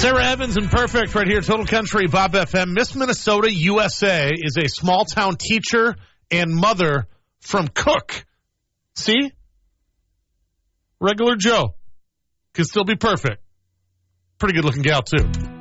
Sarah Evans and Perfect right here, Total Country, Bob FM. Miss Minnesota USA is a small-town teacher and mother from Cook. See? Regular Joe. Could still be perfect. Pretty good-looking gal, too.